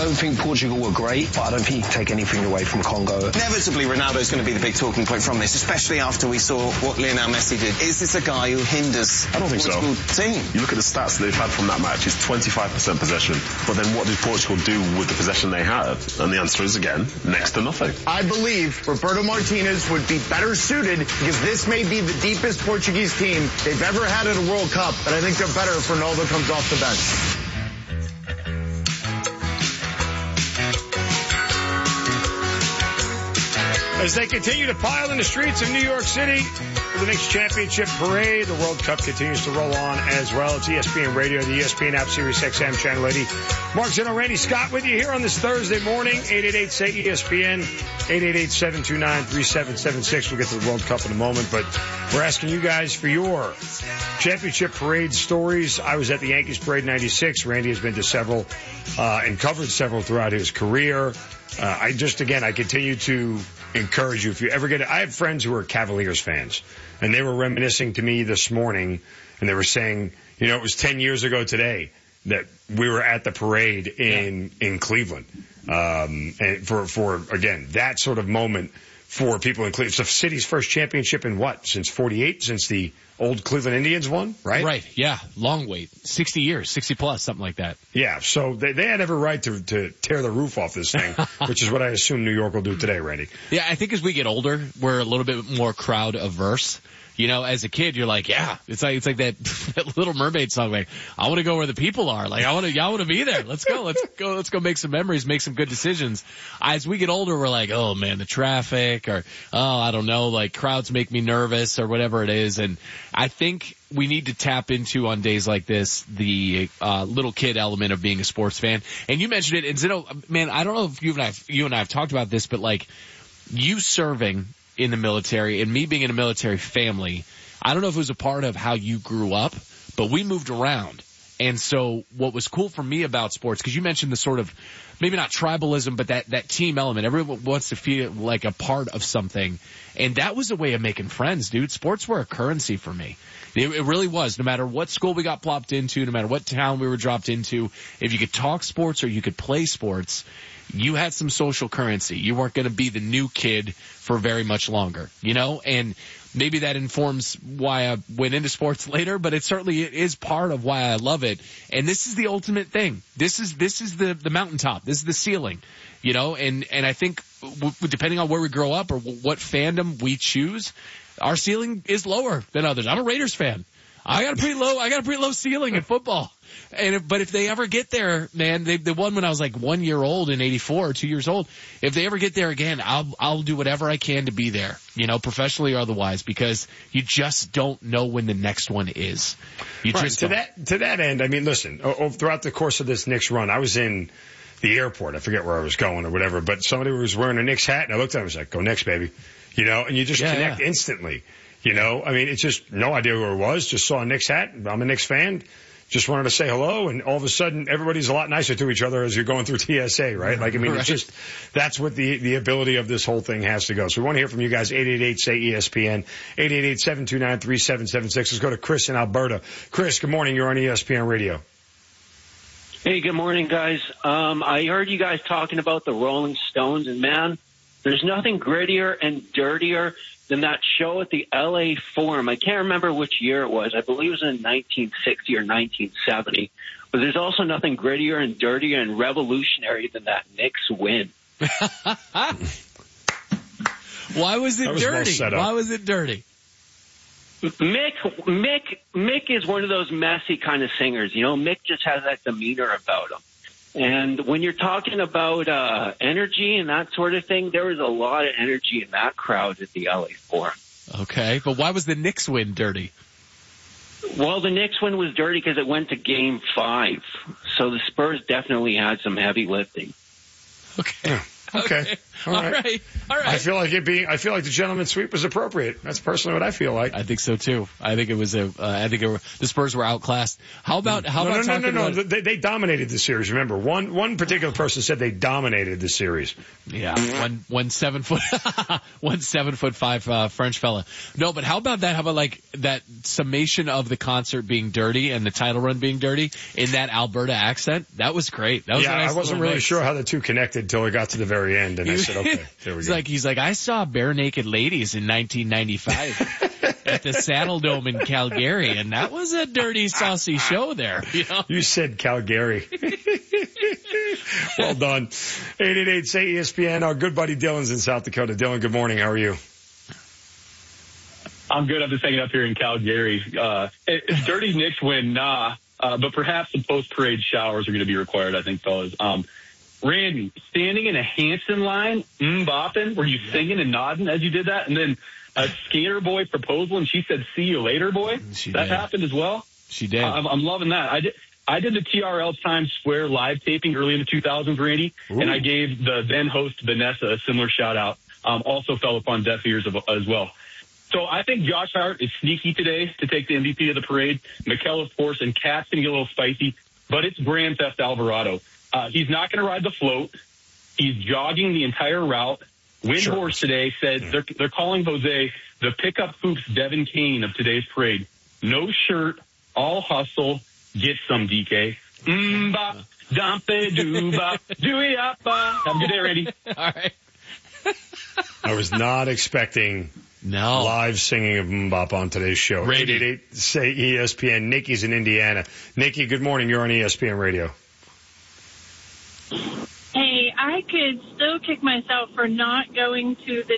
don't think Portugal were great, but I don't think you can take anything away from Congo. Inevitably, Ronaldo's going to be the big talking point from this, especially after we saw what Lionel Messi did. Is this a guy who hinders I don't think Portugal team? You look at the stats they've had from that match, it's 25% possession. But then what did Portugal do with the possession they had? And the answer is, again, next to nothing. I believe Roberto Martinez would be better suited because this may be the deepest Portuguese team they've ever had at a World Cup, but I think they're better if Ronaldo comes off the bench. As they continue to pile in the streets of New York City for the Knicks championship parade, the World Cup continues to roll on as well. It's ESPN Radio, the ESPN app, Sirius XM, Channel 80. Mark Zeno, Randy Scott with you here on this Thursday morning. 888-SAY-ESPN, 888-729-3776. We'll get to the World Cup in a moment, but we're asking you guys for your championship parade stories. I was at the Yankees Parade 96. Randy has been to several and covered several throughout his career. I continue to encourage you. If you ever I have friends who are Cavaliers fans, and they were reminiscing to me this morning, and they were saying, it was 10 years ago today that we were at the parade in Cleveland. And for again, that sort of moment for people in Cleveland. It's the city's first championship in what? Since 48? Since the old Cleveland Indians won, right? Right, yeah. Long wait. 60 years, 60 plus, something like that. Yeah, so they had every right to tear the roof off this thing, which is what I assume New York will do today, Randy. Yeah, I think as we get older, we're a little bit more crowd averse. As a kid, you're like, yeah, it's like that Little Mermaid song, like, I want to go where the people are. Like, I want to be there. Let's go make some memories, make some good decisions. As we get older, we're like, oh man, the traffic, or, I don't know, like crowds make me nervous or whatever it is. And I think we need to tap into on days like this, the, little kid element of being a sports fan. And you mentioned it, and Zeno, man, I don't know if you and I have talked about this, but like, you serving in the military and me being in a military family, I don't know if it was a part of how you grew up, but we moved around. And so what was cool for me about sports, because you mentioned the sort of, maybe not tribalism, but that team element. Everyone wants to feel like a part of something. And that was a way of making friends, dude. Sports were a currency for me. It really was. No matter what school we got plopped into, no matter what town we were dropped into, if you could talk sports or you could play sports, you had some social currency. You weren't going to be the new kid for very much longer, and maybe that informs why I went into sports later, but it certainly is part of why I love it. And this is the ultimate thing. This is the mountaintop. This is the ceiling, and I think depending on where we grow up or what fandom we choose, our ceiling is lower than others. I'm a Raiders fan. I got a pretty low ceiling in football. But if they ever get there, man, they won when I was like 1 year old in '84, 2 years old. If they ever get there again, I'll do whatever I can to be there, professionally or otherwise, because you just don't know when the next one is. To that end, I mean, listen, throughout the course of this Knicks run, I was in the airport. I forget where I was going or whatever, but somebody was wearing a Knicks hat, and I looked at him and was like, "Go Knicks, baby," and you just connect instantly. I mean, it's just no idea who it was. Just saw a Knicks hat. I'm a Knicks fan. Just wanted to say hello, and all of a sudden, everybody's a lot nicer to each other as you're going through TSA, right? Like, I mean, It's just, that's what the ability of this whole thing has to go. So we want to hear from you guys, 888-SAY-ESPN, 888-729-3776. Let's go to Chris in Alberta. Chris, good morning. You're on ESPN Radio. Hey, good morning, guys. I heard you guys talking about the Rolling Stones, and man, there's nothing grittier and dirtier than that show at the LA Forum. I can't remember which year it was. I believe it was in 1960 or 1970. But there's also nothing grittier and dirtier and revolutionary than that Knicks win. Why was it dirty? Why was it dirty? Mick is one of those messy kind of singers. Mick just has that demeanor about him. And when you're talking about energy and that sort of thing, there was a lot of energy in that crowd at the LA Forum. Okay, but why was the Knicks win dirty? Well, the Knicks win was dirty because it went to Game 5. So the Spurs definitely had some heavy lifting. Okay. Okay. All right. I feel like the gentleman's sweep was appropriate. That's personally what I feel like. I think so too. I think it was the Spurs were outclassed. How about No. They dominated the series. Remember, one particular person said they dominated the series. Yeah. One 7'5" French fella. No, but how about that? How about like that summation of the concert being dirty and the title run being dirty in that Alberta accent? That was great. That was I wasn't really sure how the two connected until it got to the very end, and I said, okay, there we go. He's like, I saw Bare Naked Ladies in 1995 at the Saddle Dome in Calgary, and that was a dirty, saucy show there. You said Calgary. Well done. 888-SAY-ESPN. Our good buddy Dylan's in South Dakota. Dylan, good morning. How are you? I'm good. I'm just hanging up here in Calgary. Dirty Knicks win, but perhaps some post-parade showers are going to be required, I think, fellas. Randy, standing in a Hanson line, bopping, were you singing and nodding as you did that? And then a skater boy proposal, and she said, "See you later, boy." That happened as well. She did. I'm loving that. I did the TRL Times Square live taping early in the 2000s, Randy, and I gave the then host Vanessa a similar shout out. Also fell upon deaf ears as well. So I think Josh Hart is sneaky today to take the MVP of the parade. Mikal, of course, and Cat's going to get a little spicy, but it's Grand Theft Alvarado. He's not going to ride the float. He's jogging the entire route. Windhorse today said they're calling Jose the pickup hoops Devin Kane of today's parade. No shirt, all hustle. Get some, DK. Ba, dumpe, dooba, dooyapa. Have a good day, Randy. All right. I was not expecting live singing of Mbop on today's show. 888-SAY-ESPN. Nikki's in Indiana. Nikki, good morning. You're on ESPN Radio. Hey, I could still kick myself for not going to the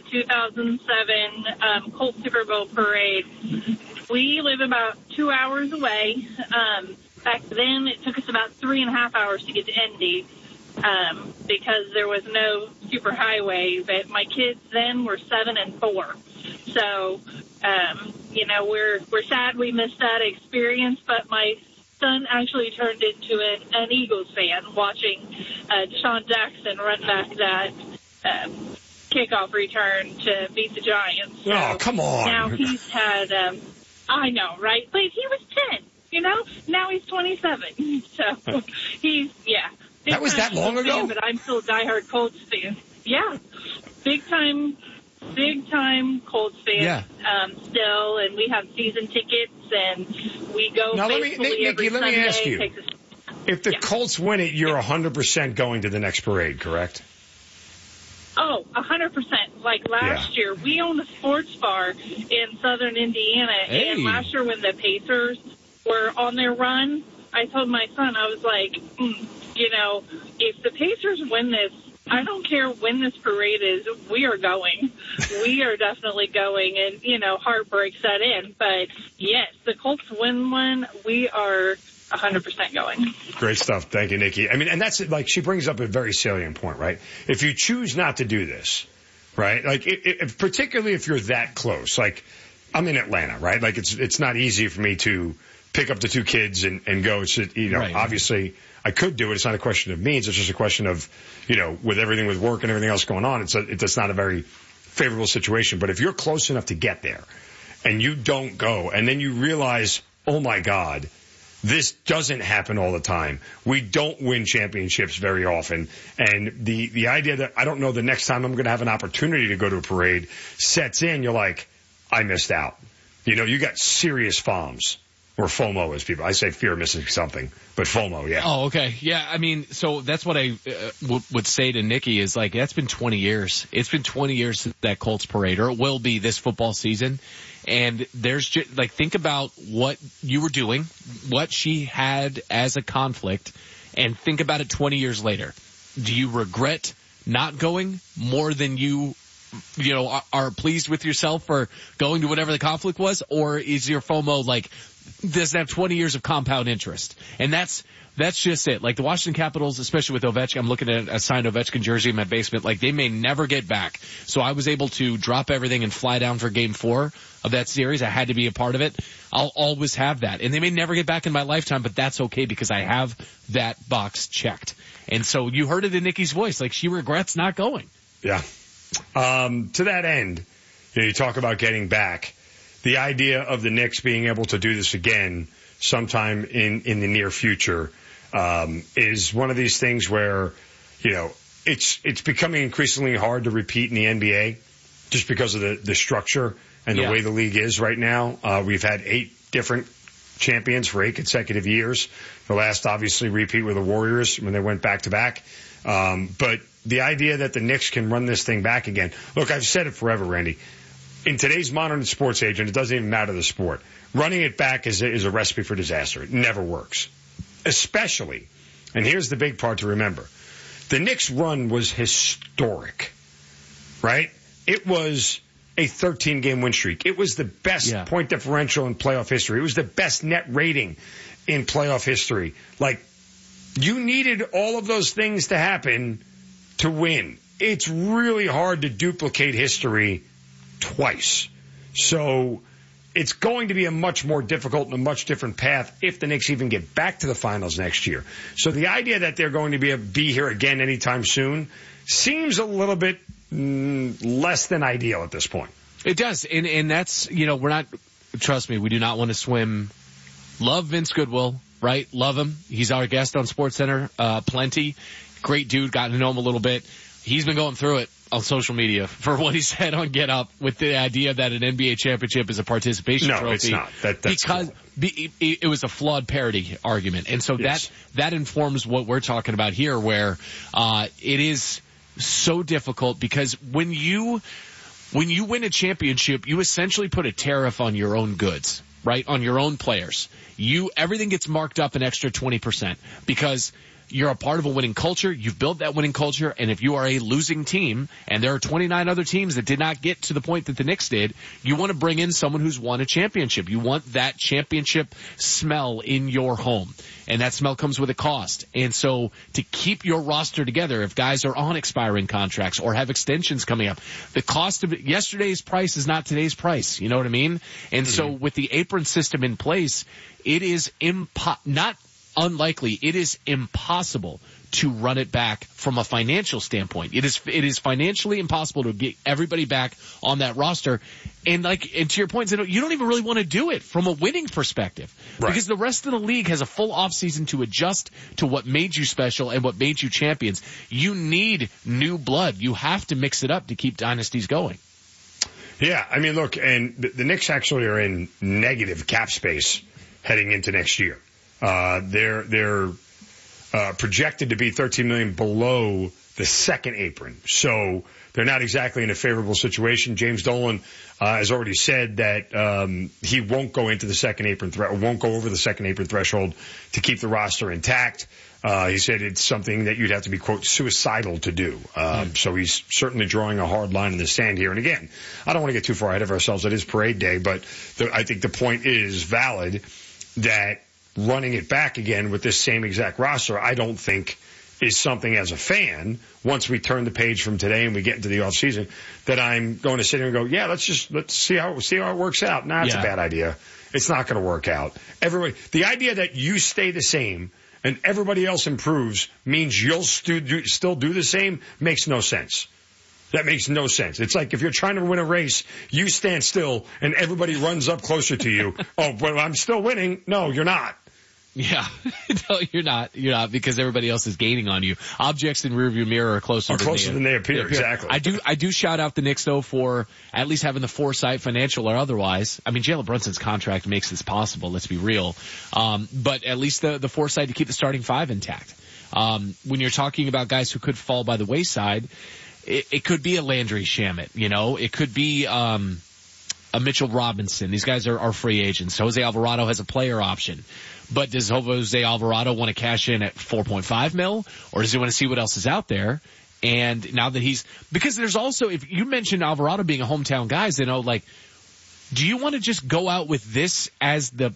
2007 Colts Super Bowl parade. We live about 2 hours away. Back then, it took us about 3.5 hours to get to Indy because there was no super highway. But my kids then were 7 and 4. So, we're sad we missed that experience, but my son actually turned into an Eagles fan watching Deshaun Jackson run back that kickoff return to beat the Giants. So oh, come on. Now he's had, I know, right? But he was 10, Now he's 27. So he's, That was that long ago? Fan, but I'm still a diehard Colts fan. Yeah. Big time Colts fan still, and we have season tickets, and we go now, faithfully every Sunday. Let me ask you, if the Colts win it, you're 100% going to the next parade, correct? Oh, 100%. Like last year, we own a sports bar in southern Indiana, and last year when the Pacers were on their run, I told my son, I was like, if the Pacers win this, I don't care when this parade is, we are going. We are definitely going, and, heartbreak set in. But, yes, the Colts win one, we are 100% going. Great stuff. Thank you, Nikki. I mean, and that's, like, she brings up a very salient point, right? If you choose not to do this, right, like, particularly if you're that close, like, I'm in Atlanta, right? Like, it's not easy for me to pick up the two kids and go. It's, obviously I could do it. It's not a question of means. It's just a question of, with everything with work and everything else going on, it's not a very favorable situation. But if you're close enough to get there and you don't go and then you realize, oh my God, this doesn't happen all the time. We don't win championships very often. And the idea that I don't know the next time I'm going to have an opportunity to go to a parade sets in, you're like, I missed out. You got serious FOMs. Or FOMO as people. I say fear of missing something, but FOMO, yeah. Oh, okay. Yeah, I mean, so that's what I would say to Nikki is like, that's been 20 years. It's been 20 years since that Colts parade, or it will be this football season. And there's just, like, think about what you were doing, what she had as a conflict, and think about it 20 years later. Do you regret not going more than you are pleased with yourself for going to whatever the conflict was? Or is your FOMO like, does it have 20 years of compound interest? And that's just it. Like the Washington Capitals, especially with Ovechkin, I'm looking at a signed Ovechkin jersey in my basement. Like they may never get back. So I was able to drop everything and fly down for game 4 of that series. I had to be a part of it. I'll always have that. And they may never get back in my lifetime, but that's okay because I have that box checked. And so you heard it in Nikki's voice, like she regrets not going. Yeah. To that end, you talk about getting back. The idea of the Knicks being able to do this again sometime in the near future is one of these things where, it's becoming increasingly hard to repeat in the NBA just because of the structure and the way the league is right now. We've had 8 different champions for 8 consecutive years. The last, obviously, repeat were the Warriors when they went back-to-back. But the idea that the Knicks can run this thing back again. Look, I've said it forever, Randy. In today's modern sports age, and it doesn't even matter the sport, running it back is a recipe for disaster. It never works. Especially, and here's the big part to remember, the Knicks' run was historic, right? It was a 13-game win streak. It was the best point differential in playoff history. It was the best net rating in playoff history. Like, you needed all of those things to happen to win. It's really hard to duplicate history twice. So it's going to be a much more difficult and a much different path if the Knicks even get back to the finals next year. So the idea that they're going to be here again anytime soon seems a little bit less than ideal at this point. It does. And that's, we're not, trust me, we do not want to swim. Love Vince Goodwill, right? Love him. He's our guest on SportsCenter, plenty. Great dude. Gotten to know him a little bit. He's been going through it on social media for what he said on Get Up with the idea that an NBA championship is a participation trophy. No, it's not. That's because it was a flawed parity argument. And so that informs what we're talking about here, where it is so difficult because when you win a championship, you essentially put a tariff on your own goods, right? On your own players. Everything gets marked up an extra 20% because you're a part of a winning culture. You've built that winning culture. And if you are a losing team, and there are 29 other teams that did not get to the point that the Knicks did, you want to bring in someone who's won a championship. You want that championship smell in your home. And that smell comes with a cost. And so to keep your roster together, if guys are on expiring contracts or have extensions coming up, the cost of it, yesterday's price is not today's price. You know what I mean? And so with the apron system in place, it is not unlikely. It is impossible to run it back from a financial standpoint. It is financially impossible to get everybody back on that roster. And to your point, you don't even really want to do it from a winning perspective. Right. Because the rest of the league has a full offseason to adjust to what made you special and what made you champions. You need new blood. You have to mix it up to keep dynasties going. Yeah, I mean, look, and the Knicks actually are in negative cap space heading into next year. They're projected to be $13 million below the second apron. So they're not exactly in a favorable situation. James Dolan has already said that he won't go into the second apron won't go over the second apron threshold to keep the roster intact. He said it's something that you'd have to be, quote, suicidal to do. So he's certainly drawing a hard line in the sand here. And again, I don't want to get too far ahead of ourselves. It is parade day, but I think the point is valid that running it back again with this same exact roster, I don't think is something as a fan, once we turn the page from today and we get into the off season, that I'm going to sit here and go, yeah, let's see how it works out. Nah, it's a bad idea. It's not going to work out. The idea that you stay the same and everybody else improves means you'll still do the same makes no sense. That makes no sense. It's like if you're trying to win a race, you stand still and everybody runs up closer to you. Oh, but I'm still winning. No, you're not. Yeah. No, you're not. You're not, because everybody else is gaining on you. Objects in rearview mirror are closer than they appear. Exactly. I do shout out the Knicks, though, for at least having the foresight, financial or otherwise. I mean, Jalen Brunson's contract makes this possible, let's be real. But at least the foresight to keep the starting five intact. When you're talking about guys who could fall by the wayside, it could be a Landry Shamet, it could be a Mitchell Robinson. These guys are free agents. Jose Alvarado has a player option. But does Jose Alvarado want to cash in at $4.5 million, or does he want to see what else is out there? And now that because there's also, if you mentioned Alvarado being a hometown guy, do you want to just go out with this as the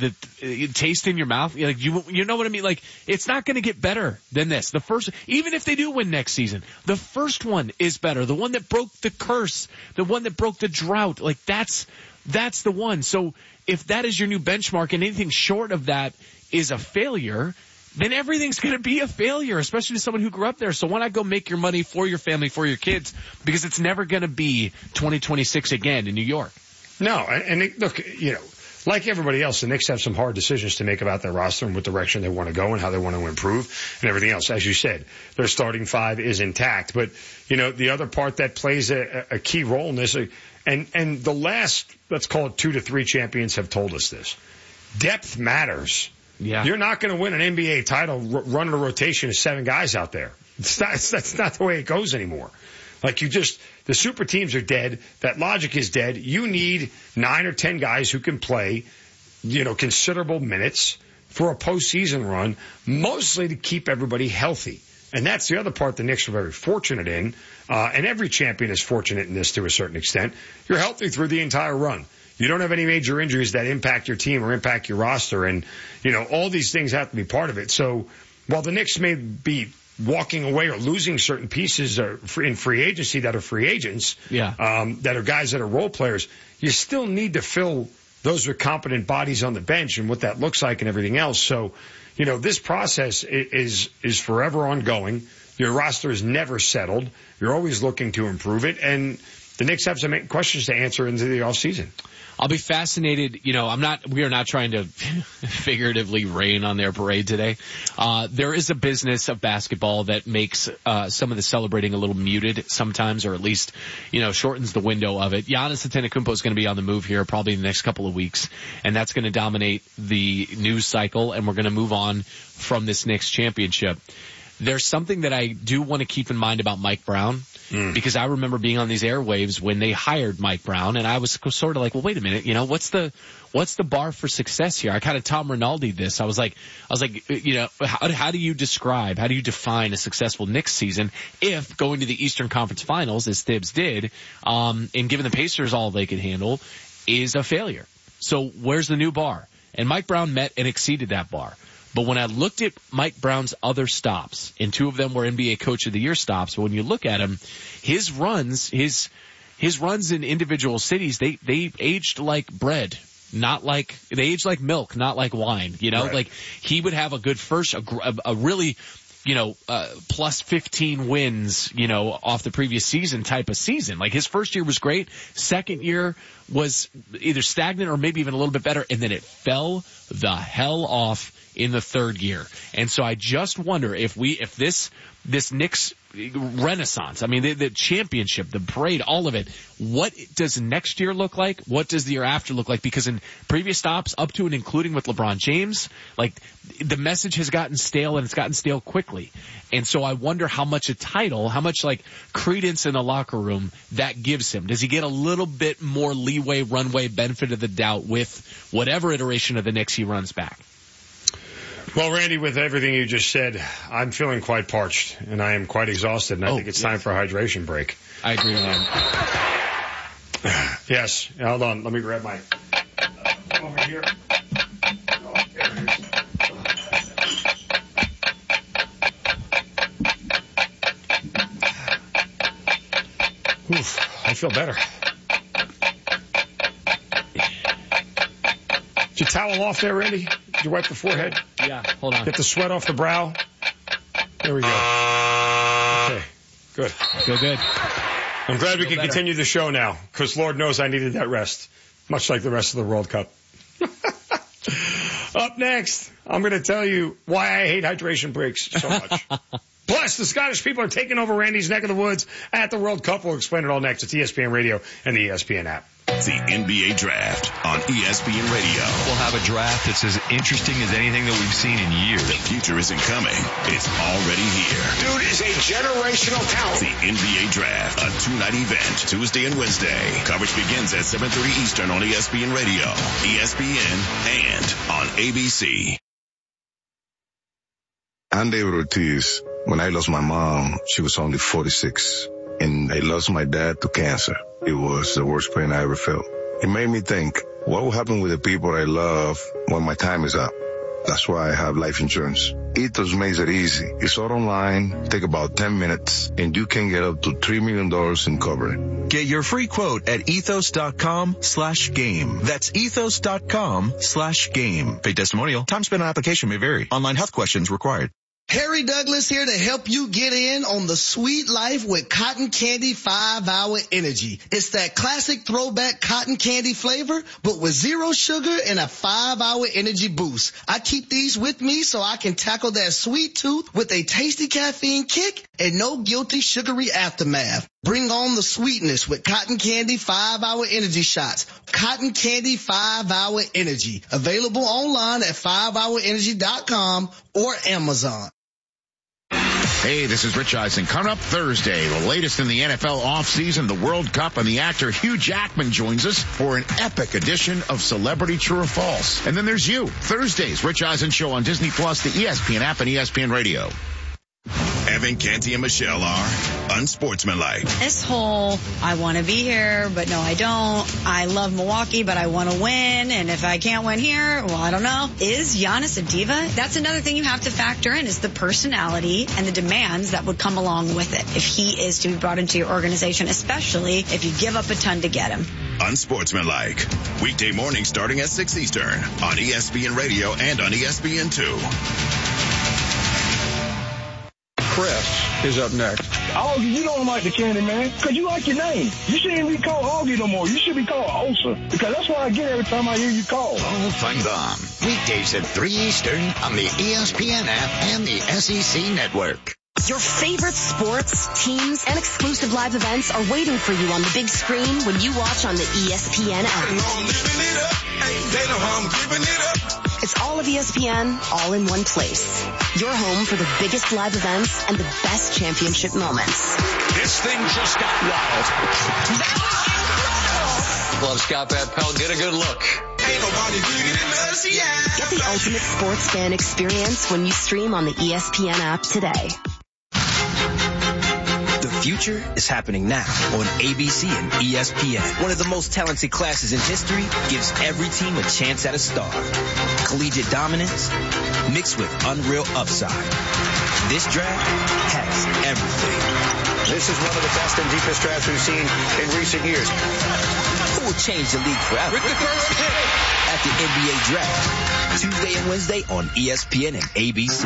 taste in your mouth? You know what I mean? It's not going to get better than this. Even if they do win next season, the first one is better. The one that broke the curse, the one that broke the drought, that's the one. So if that is your new benchmark and anything short of that is a failure, then everything's going to be a failure, especially to someone who grew up there. So why not go make your money for your family, for your kids? Because it's never going to be 2026 again in New York. No, and look, like everybody else, the Knicks have some hard decisions to make about their roster and what direction they want to go and how they want to improve and everything else. As you said, their starting five is intact. But, the other part that plays a key role in this, and the last, let's call it 2 to 3 champions have told us this. Depth matters. Yeah. You're not going to win an NBA title running a rotation of 7 guys out there. That's not the way it goes anymore. The super teams are dead. That logic is dead. You need 9 or 10 guys who can play, considerable minutes for a postseason run, mostly to keep everybody healthy. And that's the other part the Knicks are very fortunate in, and every champion is fortunate in this to a certain extent. You're healthy through the entire run. You don't have any major injuries that impact your team or impact your roster. And, all these things have to be part of it. So while the Knicks may be walking away or losing certain pieces in free agency that are free agents, that are guys that are role players, you still need to fill those with competent bodies on the bench and what that looks like and everything else. So, this process is forever ongoing. Your roster is never settled. You're always looking to improve it. And the Knicks have some questions to answer into the offseason. I'll be fascinated. We are not trying to figuratively rain on their parade today. There is a business of basketball that makes some of the celebrating a little muted sometimes, or at least, shortens the window of it. Giannis Antetokounmpo is going to be on the move here probably in the next couple of weeks, and that's going to dominate the news cycle, and we're going to move on from this Knicks championship. There's something that I do want to keep in mind about Mike Brown, because I remember being on these airwaves when they hired Mike Brown, and I was sort of like, well, wait a minute, what's the bar for success here? I kind of Tom Rinaldi'd this. I was like, how do you define a successful Knicks season if going to the Eastern Conference Finals, as Thibs did, and giving the Pacers all they could handle, is a failure? So where's the new bar? And Mike Brown met and exceeded that bar. But when I looked at Mike Brown's other stops, and 2 of them were NBA Coach of the Year stops, but when you look at him, his runs in individual cities, they aged like bread. They aged like milk, not like wine, Right. Like, he would have a good first, a really, plus 15 wins, off the previous season type of season. Like, his first year was great. Second year was either stagnant or maybe even a little bit better. And then it fell the hell off in the third year. And so I just wonder if this Knicks renaissance, the championship, the parade, all of it, what does next year look like? What does the year after look like? Because in previous stops, up to and including with LeBron James, the message has gotten stale, and it's gotten stale quickly. And so I wonder how much credence in the locker room that gives him. Does he get a little bit more leeway, runway, benefit of the doubt with whatever iteration of the Knicks he runs back? Well, Randy, with everything you just said, I'm feeling quite parched, and I am quite exhausted, and I think it's time for a hydration break. I agree with that. Yes. Hold on. Let me grab my over here. Oh, there it is. Oof, I feel better. Did you towel off there, Randy? Did you wipe the forehead? Yeah, hold on. Get the sweat off the brow. There we go. Okay, good. Feel good. I'm glad we can continue the show now, because Lord knows I needed that rest, much like the rest of the World Cup. Up next, I'm going to tell you why I hate hydration breaks so much. Plus, the Scottish people are taking over Randy's neck of the woods at the World Cup. We'll explain it all next. It's ESPN Radio and the ESPN app. The NBA Draft on ESPN Radio. We'll have a draft that's as interesting as anything that we've seen in years. The future isn't coming. It's already here. Dude is a generational talent. The NBA Draft, a 2-night event, Tuesday and Wednesday. Coverage begins at 7:30 Eastern on ESPN Radio, ESPN, and on ABC. I'm David Ortiz. When I lost my mom, she was only 46. And I lost my dad to cancer. It was the worst pain I ever felt. It made me think, what will happen with the people I love when my time is up? That's why I have life insurance. Ethos makes it easy. It's all online, take about 10 minutes, and you can get up to $3 million in coverage. Get your free quote at ethos.com/game. That's ethos.com/game. Paid testimonial. Time spent on application may vary. Online health questions required. Harry Douglas here to help you get in on the sweet life with Cotton Candy 5-Hour Energy. It's that classic throwback cotton candy flavor, but with zero sugar and a 5-hour energy boost. I keep these with me so I can tackle that sweet tooth with a tasty caffeine kick and no guilty sugary aftermath. Bring on the sweetness with Cotton Candy 5-Hour Energy Shots. Cotton Candy 5-Hour Energy. Available online at 5hourenergy.com or Amazon. Hey, this is Rich Eisen. Coming up Thursday, the latest in the NFL offseason, the World Cup, and the actor Hugh Jackman joins us for an epic edition of Celebrity True or False. And then there's you. Thursdays, Rich Eisen Show on Disney Plus, the ESPN app, and ESPN Radio. Evan, Canty, and Michelle are unsportsmanlike. This whole, I want to be here, but no, I don't. I love Milwaukee, but I want to win. And if I can't win here, well, I don't know. Is Giannis a diva? That's another thing you have to factor in, is the personality and the demands that would come along with it if he is to be brought into your organization, especially if you give up a ton to get him. Unsportsmanlike. Weekday morning starting at 6 Eastern on ESPN Radio and on ESPN2. Chris is up next. Augie, you don't like the candy, man, because you like your name. You shouldn't be called Augie no more. You should be called Osa, because that's what I get every time I hear you call. All fun gone. Weekdays at 3 Eastern on the ESPN app and the SEC network. Your favorite sports, teams, and exclusive live events are waiting for you on the big screen when you watch on the ESPN app. It's all of ESPN, all in one place. Your home for the biggest live events and the best championship moments. This thing just got wild. Love Scott Van Pelt. Get a good look. Ain't nobody bigger than us, yeah. Get the ultimate sports fan experience when you stream on the ESPN app today. The future is happening now on ABC and ESPN. One of the most talented classes in history gives every team a chance at a star. Collegiate dominance mixed with unreal upside. This draft has everything. This is one of the best and deepest drafts we've seen in recent years. Who will change the league forever? With the first pick at the NBA Draft. Tuesday and Wednesday on ESPN and ABC.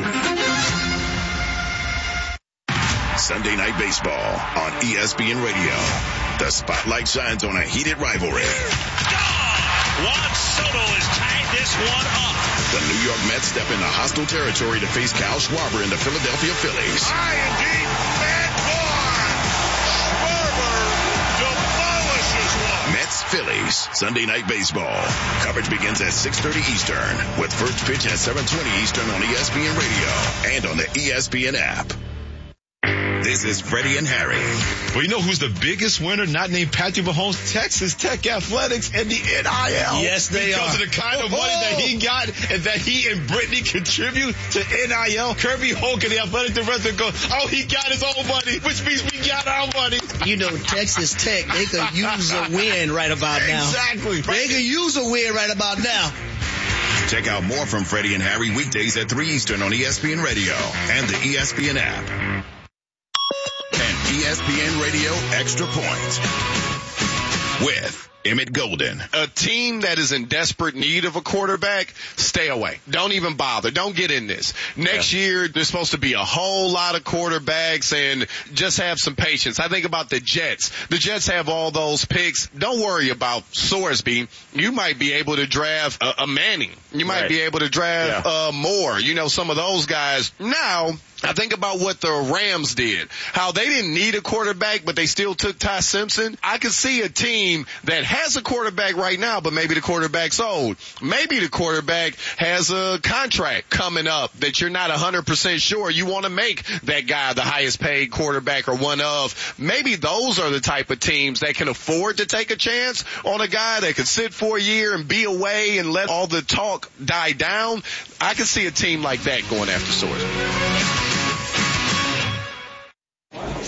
Sunday Night Baseball on ESPN Radio. The spotlight shines on a heated rivalry. Juan Soto has tied this one up. The New York Mets step into hostile territory to face Kyle Schwarber and the Philadelphia Phillies. High and deep, and one. Schwarber demolishes one. Mets Phillies, Sunday Night Baseball. Coverage begins at 6:30 Eastern, with first pitch at 7:20 Eastern on ESPN Radio and on the ESPN app. This is Freddie and Harry. Well, you know who's the biggest winner? Not named Patrick Mahomes. Texas Tech Athletics and the NIL. Yes, they are. Because of the kind of money that he got and that he and Brittany contribute to NIL. Kirby Hogan, the athletic director, goes, oh, he got his own money, which means we got our money. You know, Texas Tech, they could use a win right about now. Exactly. They could use a win right about now. Check out more from Freddie and Harry weekdays at 3 Eastern on ESPN Radio and the ESPN app. ESPN Radio Extra Point with Emmett Golden. A team that is in desperate need of a quarterback, stay away. Don't even bother. Don't get in this. Next year, there's supposed to be a whole lot of quarterbacks, and just have some patience. I think about the Jets. The Jets have all those picks. Don't worry about Sorsby. You might be able to draft a Manning. You might be able to draft Moore. You know, some of those guys. Now, I think about what the Rams did, how they didn't need a quarterback, but they still took Ty Simpson. I could see a team that has a quarterback right now, but maybe the quarterback's old. Maybe the quarterback has a contract coming up that you're not 100% sure you want to make that guy the highest paid quarterback or one of. Maybe those are the type of teams that can afford to take a chance on a guy that could sit for a year and be away and let all the talk die down. I could see a team like that going after Sorsby.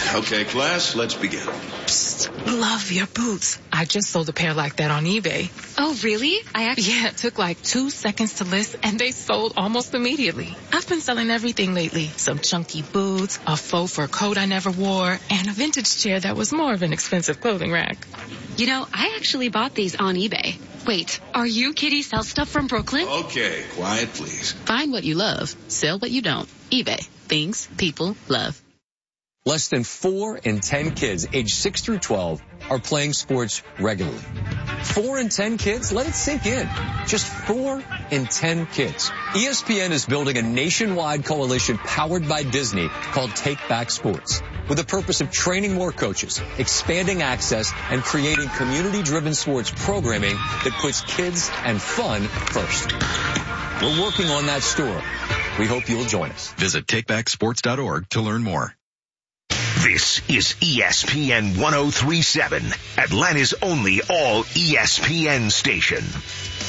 Okay, class, let's begin. Psst, love your boots. I just sold a pair like that on eBay. Oh, really? Yeah, it took like 2 seconds to list, and they sold almost immediately. I've been selling everything lately. Some chunky boots, a faux fur coat I never wore, and a vintage chair that was more of an expensive clothing rack. You know, I actually bought these on eBay. Wait, are you Kitty Sell Stuff from Brooklyn? Okay, quiet, please. Find what you love. Sell what you don't. eBay. Things people love. Less than 4 in 10 kids aged 6 through 12 are playing sports regularly. 4 in 10 kids? Let it sink in. Just 4 in 10 kids. ESPN is building a nationwide coalition powered by Disney called Take Back Sports, with the purpose of training more coaches, expanding access, and creating community-driven sports programming that puts kids and fun first. We're working on that story. We hope you'll join us. Visit takebacksports.org to learn more. This is ESPN 1037, Atlanta's only all ESPN station.